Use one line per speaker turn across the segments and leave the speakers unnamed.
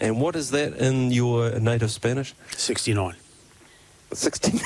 And what is that in your native Spanish?
69.
69.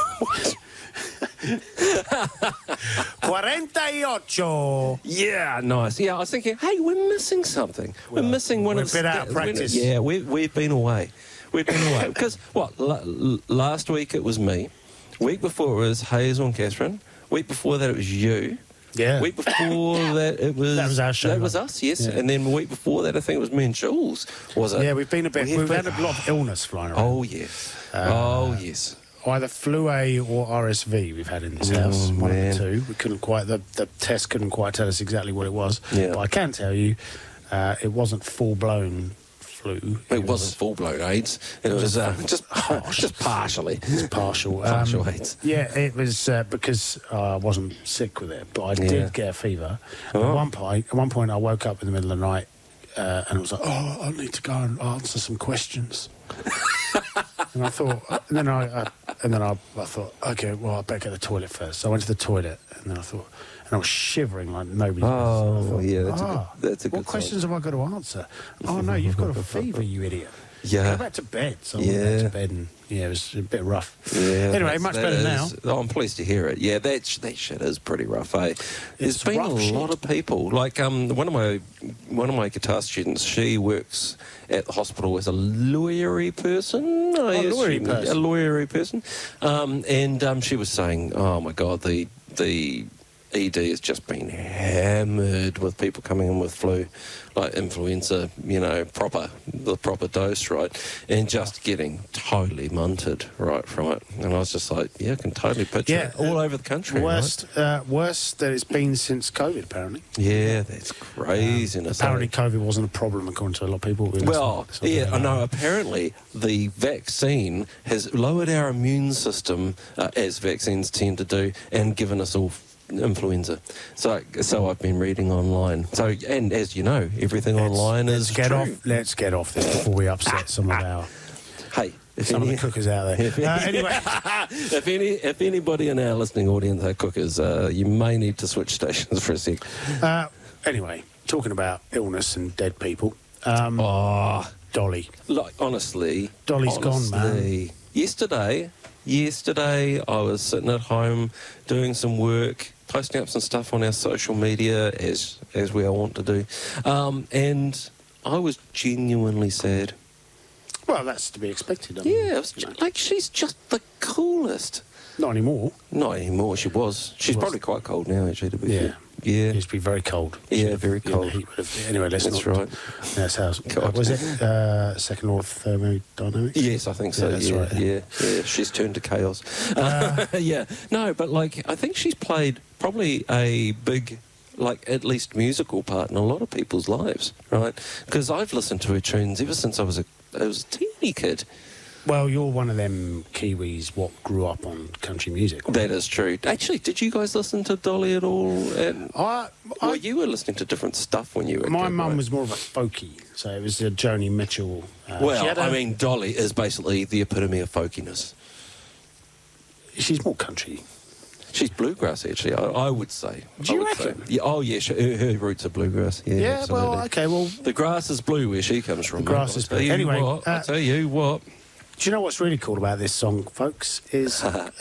48.
Yeah, nice. Yeah, I was thinking, hey, we're missing something. We're missing one of the...
We've been out of practice.
Yeah, we've been away. We've been away. Because, last week it was me. Week before it was Hazel and Catherine. Week before that it was you.
Yeah.
Week before that it was...
That was our show.
That was us, yes. Yeah. And then the week before that I think it was me and Jules, was it?
Yeah, we've had a lot of illness flying around.
Oh, yes. Yes.
Either flu A or RSV we've had in this house. One of the two. We couldn't quite... The test couldn't quite tell us exactly what it was.
Yeah.
But I can tell you, it wasn't full-blown flu.
It wasn't full-blown AIDS. It was just partially.
It's partial.
Partial AIDS.
Yeah, it was because I wasn't sick with it, but I did get a fever. At one point, I woke up in the middle of the night and I was like, "Oh, I need to go and answer some questions." And I thought, and then I thought, okay, well, I better get to the toilet first. So I went to the toilet, and then I thought, and I was shivering like nobody.
Oh, yeah, that's a good
What questions have I got to answer? Oh no, you've got a fever, you idiot.
Yeah.
Go back to bed. So I went back to bed, and it was a bit rough.
Yeah.
Anyway, much better now.
Oh, I'm pleased to hear it. Yeah, that shit is pretty rough, eh? There's been a lot of people. Like one of my guitar students, she works at the hospital as a lawyery person. A lawyery person. And she was saying, oh my God, the ED has just been hammered with people coming in with flu, like influenza, the proper dose, right? And just getting totally munted right from it. And I was just like, yeah, I can totally picture it all over the country.
Worst that it's been since COVID, apparently.
Yeah, that's craziness.
Apparently COVID wasn't a problem, according to a lot of people.
Well, I know. Apparently the vaccine has lowered our immune system, as vaccines tend to do, and given us all influenza. So I've been reading online. So, and as you know, everything online is true.
Let's get off this before we upset some of our...
Hey,
some of the cookers out there. Anyway,
if anybody in our listening audience are cookers, you may need to switch stations for a sec.
Anyway, talking about illness and dead people. Dolly.
Like, honestly,
Dolly's gone, man.
Yesterday, I was sitting at home doing some work, posting up some stuff on our social media, as we all want to do, and I was genuinely sad.
Well, that's to be expected.
It was like, she's just the coolest.
Not anymore.
Not anymore. She was. She's probably quite cold now, actually, to be fair. Yeah.
It used to be very cold.
Yeah, very cold.
Anyway,
that's right.
That's how... Was it second law of thermodynamics?
Yes, I think so.
That's right.
Yeah. She's turned to chaos. Yeah. No, but, like, I think she's played probably a big... like, at least musical part in a lot of people's lives, right? Because I've listened to her tunes ever since I was a teeny kid.
Well, you're one of them Kiwis what grew up on country music. Right?
That is true. Actually, did you guys listen to Dolly at all? Well, you were listening to different stuff when you were a
My
kid,
mum
right?
was more of a folky, so it was Joni Mitchell.
Dolly is basically the epitome of folkiness.
She's more country.
She's bluegrass, actually, I would say.
Do you reckon?
Yeah, her roots are bluegrass. Yeah, absolutely.
Well, okay, well...
The grass is blue where she comes from.
The grass is blue.
Anyway, I'll tell you what.
Do you know what's really cool about this song, folks? Is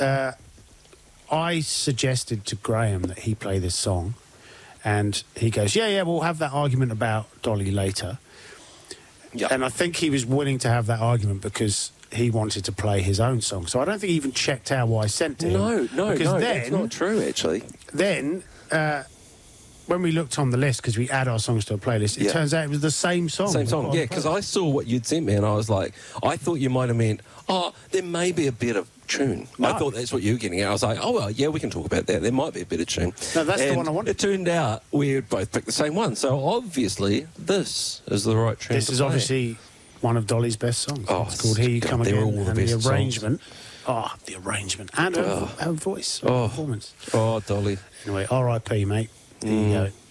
I suggested to Graham that he play this song, and he goes, yeah, we'll have that argument about Dolly later. Yep. And I think he was willing to have that argument because he wanted to play his own song. So I don't think he even checked out what I sent to him. No,
that's not true, actually.
Then... when we looked on the list, because we add our songs to a playlist, it turns out it was the same song.
Same song, yeah, because I saw what you'd sent me and I was like, I thought you might have meant, there may be a better tune. No. I thought that's what you were getting at. I was like, we can talk about that. There might be a better tune.
No, that's the one I wanted.
It turned out we had both picked the same one. So obviously, this is the right tune.
This is obviously one of Dolly's best songs. It's called Here You Come Again.
They're all the best
the arrangement. The arrangement. And her voice, her performance.
Oh, Dolly.
Anyway, R.I.P., mate. There you go.